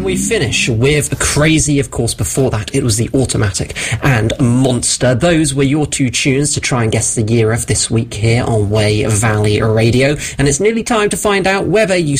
we finish with Crazy. Of course, before that, it was the Automatic and Monster. Those were your two tunes to try and guess the year of this week here on Way Valley Radio. And it's nearly time to find out whether you